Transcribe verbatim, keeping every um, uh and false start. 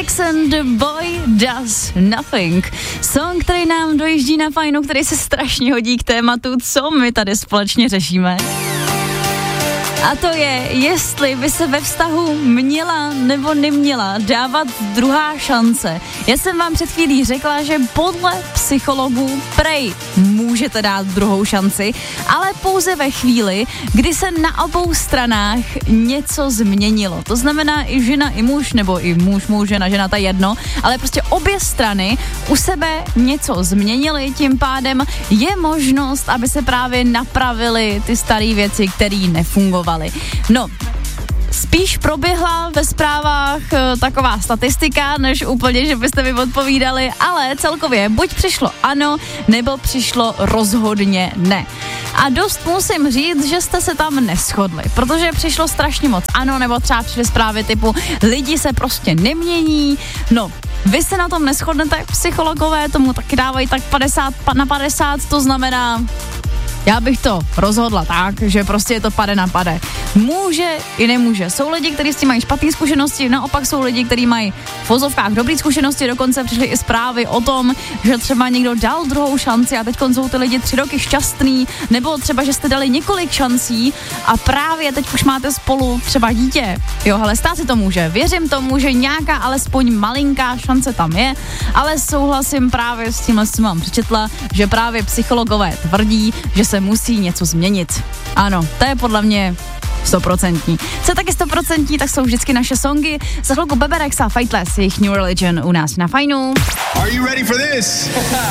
Erickson, The Boy Does Nothing. Song, který nám dojíždí na Fajnu, který se strašně hodí k tématu, co my tady společně řešíme. A to je, jestli by se ve vztahu měla nebo neměla dávat druhá šance. Já jsem vám před chvílí řekla, že podle psychologů prej můžete dát druhou šanci, ale pouze ve chvíli, kdy se na obou stranách něco změnilo. To znamená i žena, i muž, nebo i muž, muž, žena, žena, to je jedno, ale prostě obě strany u sebe něco změnily, tím pádem je možnost, aby se právě napravily ty staré věci, které nefungovaly. No, spíš proběhla ve zprávách e, taková statistika, než úplně, že byste mi odpovídali, ale celkově buď přišlo ano, nebo přišlo rozhodně ne. A dost musím říct, že jste se tam neshodli, protože přišlo strašně moc ano, nebo třeba přišly zprávy typu lidi se prostě nemění, no. Vy se na tom neshodnete, psychologové tomu taky dávají tak padesát na padesát, to znamená, já bych to rozhodla tak, že prostě je to pade na pade. Může i nemůže. Jsou lidi, kteří s tím mají špatné zkušenosti, naopak jsou lidi, kteří mají v vozovkách dobré zkušenosti, dokonce přišly i zprávy o tom, že třeba někdo dal druhou šanci a teď jsou ty lidi tři roky šťastný, nebo třeba, že jste dali několik šancí a právě teď už máte spolu třeba dítě. Jo, hele, stát si to může. Věřím tomu, že nějaká alespoň malinká šance tam je, ale souhlasím právě s tímhle, co jsem vám přečetla, že právě psychologové tvrdí, že se musí něco změnit. Ano, to je podle mě stoprocentní. Co taky stoprocentní, tak jsou vždycky naše songy. Za chvilku Bebe Rexha a Fateless, jejich New Religion u nás na Fajnu. Are you ready for this?